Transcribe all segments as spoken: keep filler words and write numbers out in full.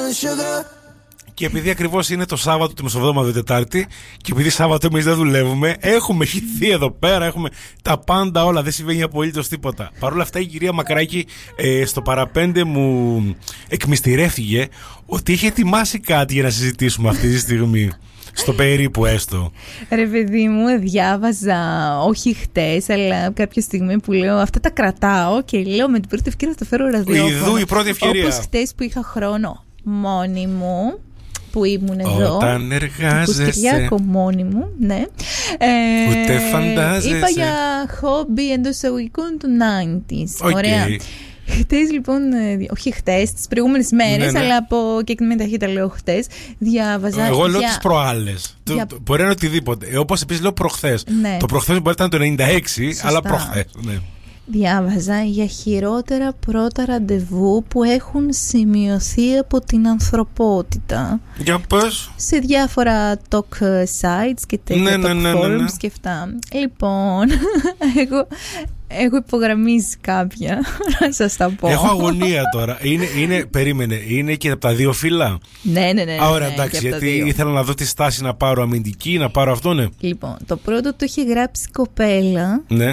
Και επειδή ακριβώς είναι το Σάββατο, τη Μεσοβδόμαδα Τετάρτη, και επειδή Σάββατο εμείς δεν δουλεύουμε, έχουμε χυθεί εδώ πέρα, έχουμε τα πάντα όλα, δεν συμβαίνει απολύτως τίποτα. Παρ' όλα αυτά η κυρία Μακράκη ε, στο παραπέντε μου εκμυστηρέφυγε ότι είχε ετοιμάσει κάτι για να συζητήσουμε αυτή τη στιγμή. Στο περίπου έστω. Ρε παιδί μου, διάβαζα, όχι χτες, αλλά κάποια στιγμή που λέω αυτά τα κρατάω και λέω με την πρώτη ευκαιρία θα το φέρω ραδιόφωνο. Ιδού η πρώτη ευκαιρία. Όπως χτες που είχα χρόνο μόνη μου, που ήμουν εδώ. Όταν εργάζεσαι. Κυριάκο μόνη μου, ναι. Ε, Ούτε φαντάζεσαι. Είπα για χόμπι εντός εισαγωγικών του ενενήντα. Okay. Ωραία. Χτες λοιπόν, όχι χτες, τις προηγούμενες μέρες, ναι, ναι. αλλά από κεκτημένη ταχύτητα λέω χτες, διάβαζα. Εγώ λέω για... τις προάλλες. Για... Το, μπορεί να είναι οτιδήποτε. Ε, όπως επίσης λέω προχθές. Ναι. Το προχθές μπορεί να ήταν το ενενήντα έξι, σωστά, αλλά προχθές. Ναι. Διάβαζα για χειρότερα πρώτα ραντεβού που έχουν σημειωθεί από την ανθρωπότητα. Για πες. Σε διάφορα talk sites και τέτοια, ναι, talk ναι, ναι, forums, ναι, ναι. και αυτά. Λοιπόν, εγώ έχω υπογραμμίσει κάποια, να σας τα πω. Έχω αγωνία τώρα. Είναι, είναι, περίμενε, είναι και από τα δύο φύλλα. Ναι, ναι, ναι. Α, ωραία, ναι, εντάξει, γιατί ήθελα να δω τη στάση να πάρω αμυντική, να πάρω αυτό, ναι. Λοιπόν, το πρώτο το είχε γράψει κοπέλα. Ναι.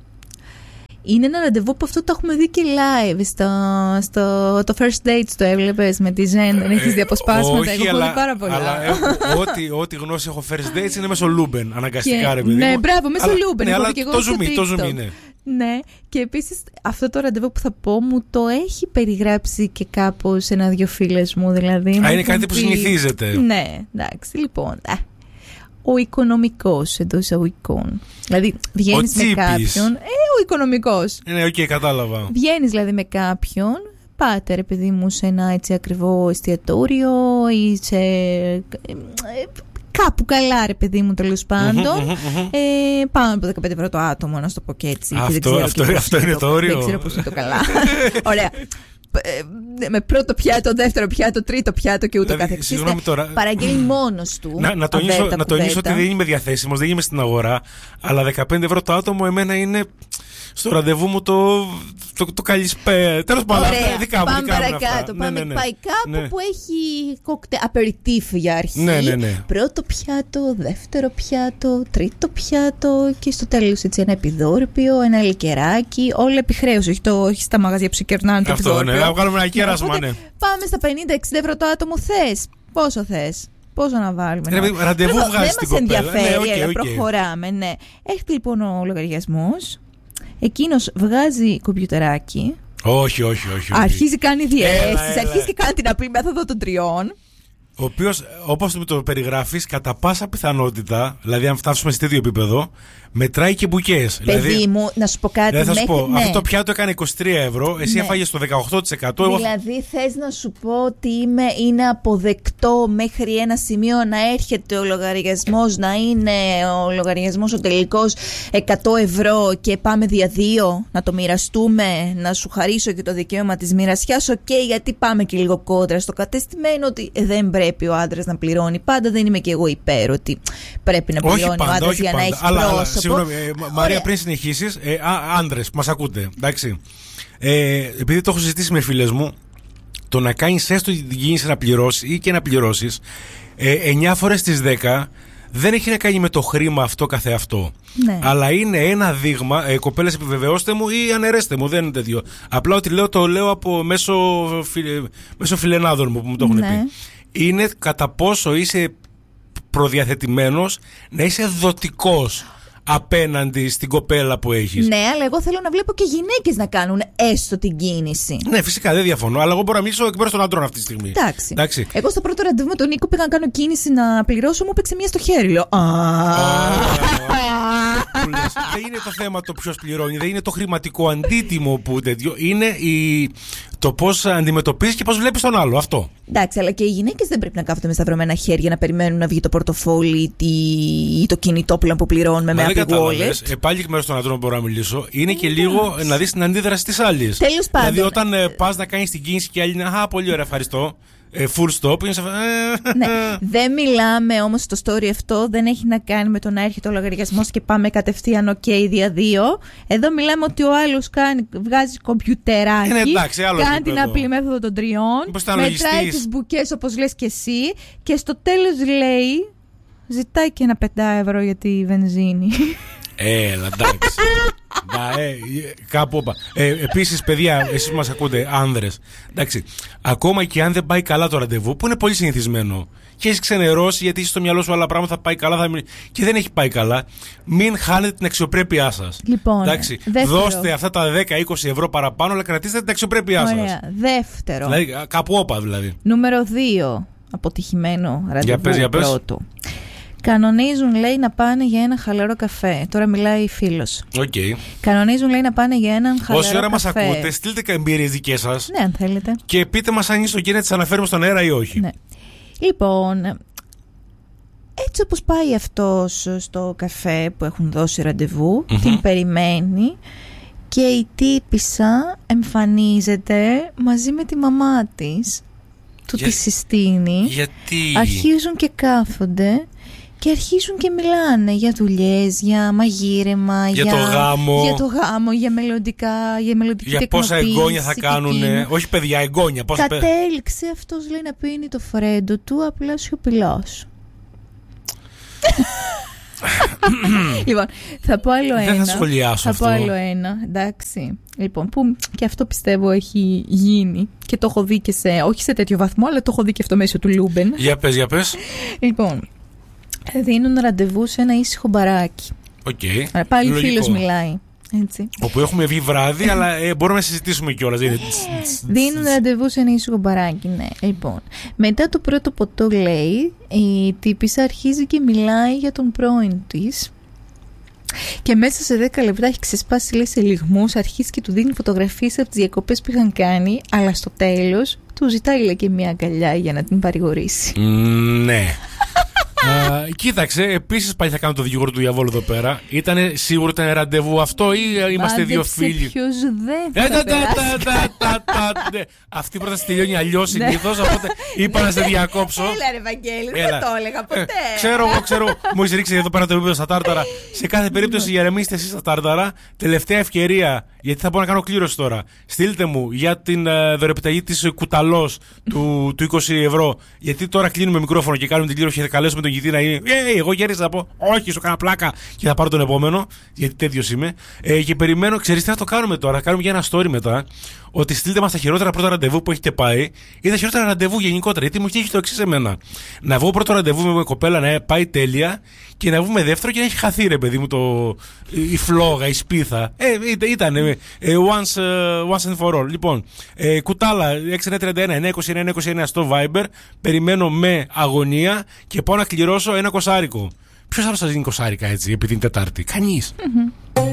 Είναι ένα ραντεβού που αυτό το έχουμε δει και live στο, στο το first date το έβλεπες με τη Ζεν, δεν έχεις δει αποσπάσματα, εγώ έχω δει πάρα πολλά. Αλλά έχω, ό,τι, ό,τι γνώση έχω first dates είναι μέσω Λούμπεν, αναγκαστικά ρε παιδί. Ναι, μπράβο, μέσω Λούμπεν. Ναι, αλλά το zoom, το zoom είναι. Ναι, και επίσης αυτό το ραντεβού που θα πω μου το έχει περιγράψει και κάπως ένα-δυο φίλες μου, δηλαδή. Α, είναι κάτι που συνηθίζεται. Ναι, εντάξει, λοιπόν. Ο οικονομικός εντός εισαγωγικών. Δηλαδή, βγαίνεις με κάποιον. Ε, ο οικονομικός. Ναι, οκ, okay, κατάλαβα. Βγαίνεις δηλαδή με κάποιον. Πάτε ρε παιδί μου σε ένα έτσι ακριβό εστιατόριο ή σε. Κάπου καλά, ρε παιδί μου, τέλος πάντων. ε, πάνω από δεκαπέντε ευρώ το άτομο, να σου το πω και έτσι. Αυτό, και δεν ξέρω αυτό, και αυτό είναι το όριο. Δεν ξέρω πώς είναι το καλά. Ωραία. Με πρώτο πιάτο, δεύτερο πιάτο, τρίτο πιάτο και ούτω δηλαδή, καθεξής. Τώρα... Παραγγέλνει μόνος του. Να, να, τονίσω, να τονίσω ότι δεν είμαι διαθέσιμος, δεν είμαι στην αγορά. Αλλά δεκαπέντε ευρώ το άτομο εμένα είναι στο ραντεβού μου το, το, το καλησπέρα. Τέλος πάντων, δικά μου. Πάμε παρακάτω. Πάμε ναι, ναι, ναι. Πάει κάπου ναι. που έχει κοκτε... απεριτίφ για αρχή. Ναι, ναι, ναι. Πρώτο πιάτο, δεύτερο πιάτο, τρίτο πιάτο και στο τέλος έτσι ένα επιδόρπιο, ένα λικεράκι. Όλα επιχρέωση. Όχι, το, όχι στα μαγαζιά που σε κερνάνε το επιδόρπιο. Αυτό, ναι, να βγάλουμε ένα κέρασμα, ναι. Πάμε στα πενήντα εξήντα ευρώ το άτομο. Θες. Πόσο θες. Πόσο να βάλουμε. Ναι, να... Ραντεβού βγάζει την κοπέλα. Δεν μας ενδιαφέρει, ναι, okay, αλλά okay. προχωράμε. Ναι. Έχετε λοιπόν ο λογαριασμός. Εκείνος βγάζει κομπιουτεράκι. Όχι, όχι, όχι. όχι. Αρχίζει κάνει διαίσθηση, αρχίζει και κάνει την απλή μέθοδο των τριών. Ο οποίος, όπως το περιγράφεις, κατά πάσα πιθανότητα, δηλαδή αν φτάσουμε σε τέτοιο επίπεδο, μετράει και μπουκές. Παιδί δηλαδή, μου, να σου πω κάτι. Δηλαδή θα σου μέχρι, πω, ναι. αυτό το πιάτο έκανε είκοσι τρία ευρώ, εσύ ναι. έφαγες το δεκαοκτώ τοις εκατό. Δηλαδή εγώ... θες να σου πω ότι είμαι, είναι αποδεκτό μέχρι ένα σημείο να έρχεται ο λογαριασμός, να είναι ο λογαριασμός ο τελικός εκατό ευρώ και πάμε δια δύο, να το μοιραστούμε, να σου χαρίσω και το δικαίωμα της μοιρασιάς. Οκ, okay, γιατί πάμε και λίγο κόντρα στο κατεστημένο ότι δεν πρέπει ο άντρας να πληρώνει πάντα. Δεν είμαι και εγώ υπέρ ότι πρέπει να πληρώνει πάντα, ο άντρας για πάντα, να έχει αλλά, πρόσωπο. Συγγνώμη, ε, Μαρία, πριν συνεχίσεις, ε, άντρες που μας ακούτε, εντάξει. Ε, επειδή το έχω συζητήσει με φίλες μου, το να κάνεις έστω την κίνηση να πληρώσεις ή και να πληρώσεις ε, εννιά φορές στις δέκα δεν έχει να κάνει με το χρήμα αυτό καθεαυτό. Ναι. Αλλά είναι ένα δείγμα, ε, κοπέλες επιβεβαιώστε μου ή αναιρέστε μου, δεν είναι τέτοιο. Απλά ότι λέω το λέω από μέσω, φιλε, μέσω φιλενάδων μου που μου το έχουν ναι. πει. Είναι κατά πόσο είσαι προδιαθετημένος να είσαι δοτικός απέναντι στην κοπέλα που έχεις. Ναι, αλλά εγώ θέλω να βλέπω και γυναίκες να κάνουν έστω την κίνηση. Ναι, φυσικά δεν διαφωνώ, αλλά εγώ μπορώ να μιλήσω εκ μέρους των αντρών αυτή τη στιγμή. Εντάξει. Εντάξει. Εγώ στο πρώτο ραντεβού με τον Νίκο πήγα να κάνω κίνηση να πληρώσω, μου έπαιξε μία στο χέρι. Λέω. Δεν είναι το θέμα το ποιος πληρώνει, δεν είναι το χρηματικό αντίτιμο που τέτοιο. Είναι η... το πώς αντιμετωπίζεις και πώς βλέπεις τον άλλο. Αυτό. Εντάξει, αλλά και οι γυναίκες δεν πρέπει να κάθονται με σταυρωμένα χέρια να περιμένουν να βγει το πορτοφόλι ή το κινητόπλα που πληρώνουμε με Apple Wallet. Ε, πάλι εκ μέρους των αντρών μπορώ να μιλήσω. Είναι και λίγο να δεις την αντίδραση της άλλης. Τέλος πάντων. Δηλαδή, όταν ε, πας να κάνεις την κίνηση και η άλλη είναι α, πολύ ωραία, ευχαριστώ. Ε, full stop. Είναι σε... ναι. Δεν μιλάμε όμως στο story αυτό, δεν έχει να κάνει με το να έρχεται ο λογαριασμός και πάμε κατευθείαν OK δια δύο. Εδώ μιλάμε ότι ο άλλος κάνει, βγάζει κομπιουτεράκι, είναι εντάξει, άλλο κάνει Κάνει την απλή μέθοδο των τριών. Μετράει τις μπουκές όπως λες και εσύ. Και στο τέλος λέει, ζητάει και ένα πέντε ευρώ για τη βενζίνη. Έλα, εντάξει. Να, ε, κάπου όπα. Ε, επίσης, παιδιά, εσείς που μας ακούτε, άνδρες, εντάξει, ακόμα και αν δεν πάει καλά το ραντεβού, που είναι πολύ συνηθισμένο, και έχεις ξενερώσει γιατί είσαι στο μυαλό σου άλλα πράγματα, θα πάει καλά, θα μην... και δεν έχει πάει καλά, μην χάνετε την αξιοπρέπειά σας. Λοιπόν, εντάξει, δεύτερο. Δώστε αυτά τα δέκα με είκοσι ευρώ παραπάνω, αλλά κρατήστε την αξιοπρέπειά σας. Ωραία. Δεύτερο. Δηλαδή, κάπου όπα δηλαδή. Νούμερο δύο. Αποτυχημένο ραντεβού. Για πες, για πες. Πρώτο. Κανονίζουν, λέει, να πάνε για ένα χαλαρό καφέ. Τώρα μιλάει φίλος. Okay. Κανονίζουν, λέει, να πάνε για έναν χαλαρό Όση ώρα καφέ. μας ακούτε, στείλτε εμπειρίες δικές σας. Ναι, αν θέλετε. Και πείτε μας αν είστε και να τις αναφέρουμε στον αέρα ή όχι. Ναι. Λοιπόν, έτσι όπως πάει αυτός στο καφέ που έχουν δώσει ραντεβού, mm-hmm. την περιμένει και η τύπισσα εμφανίζεται μαζί με τη μαμά της. Του Για... τη συστήνει. Γιατί? Αρχίζουν και κάθονται και αρχίζουν και μιλάνε για δουλειές, για μαγείρεμα, για, για, το γάμο, για το γάμο, για μελλοντικά, για μελλοντική για πόσα εγγόνια θα κάνουν. Όχι παιδιά, εγγόνια. Πόσα... Κατέληξε αυτός, λέει, να πίνει το φρέντο του απλά σιωπηλός. Λοιπόν, θα πω άλλο ένα. Δεν θα σχολιάσω θα αυτό. πω άλλο ένα, εντάξει. Λοιπόν, που και αυτό πιστεύω έχει γίνει και το έχω δει και σε, όχι σε τέτοιο βαθμό, αλλά το έχω δει και αυτό μέσω του Λούμπεν. Για πες, για πες. Λοιπόν, δίνουν ραντεβού σε ένα ήσυχο μπαράκι. Okay. Πάλι φίλος μιλάει. Έτσι. Όπου έχουμε βγει βράδυ, αλλά ε, μπορούμε να συζητήσουμε κιόλας. Δίνουν ραντεβού σε ένα ήσυχο μπαράκι, ναι. Λοιπόν, μετά το πρώτο ποτό, λέει, η τύπισσα αρχίζει και μιλάει για τον πρώην της. Και μέσα σε δέκα λεπτά έχει ξεσπάσει, λέει, σε λυγμούς, αρχίζει και του δίνει φωτογραφίες από τις διακοπές που είχαν κάνει, αλλά στο τέλος του ζητάει, λέει, και μια αγκαλιά για να την παρηγορήσει. Mm, ναι. Uh, κοίταξε, επίσης πάλι θα κάνω το δικηγόρο του διαβόλου εδώ πέρα. Ήτανε σίγουρο ήταν ραντεβού αυτό ή είμαστε δύο φίλοι? Ποιος δεν θα περάσει. Αυτή η πρόταση τελειώνει αλλιώς συνήθως, οπότε είπα να σε διακόψω. Έλα ρε Βαγγέλη, δεν το έλεγα ποτέ. Ξέρω, ξέρω, μου έχεις ρίξει εδώ πέρα το επίπεδο στα τάρταρα. Σε κάθε περίπτωση ηρεμήστε εσείς στα τάρταρα. Τελευταία ευκαιρία, γιατί θα μπορώ να κάνω κλήρωση τώρα. Στείλτε μου για την δωρεπιταγή της Κουταλός του είκοσι ευρώ. Γιατί τώρα κλείνουμε μικρόφωνο και κάνουμε την κλήρωση και θα καλέσουμε τον γητή να είναι. Ε, εγώ γέρισα να πω. Όχι, σου κάνα πλάκα. Και θα πάρω τον επόμενο. Γιατί τέτοιος είμαι. Ε, και περιμένω, ξέρεις τι θα το κάνουμε τώρα. Θα κάνουμε για ένα story μετά. Ότι στείλτε μας τα χειρότερα πρώτα ραντεβού που έχετε πάει ή τα χειρότερα ραντεβού γενικότερα. Γιατί μου έχει το εξής εμένα. Να βγω πρώτο ραντεβού με κοπέλα να πάει τέλεια και να βγούμε δεύτερο και να έχει χαθεί, ρε παιδί μου, το, η φλόγα, η σπίθα. Ε, ήταν ε, once, uh, once and for all. Λοιπόν, ε, κουτάλα έξι εννιά τρία ένα εννιά είκοσι εννιά είκοσι εννιά στο Viber. Περιμένω με αγωνία και πάω να κληρώσω ένα κοσάρικο. Ποιος άλλος θα δίνει κοσάρικα έτσι, επειδή είναι Τετάρτη? Κανείς. Mm-hmm.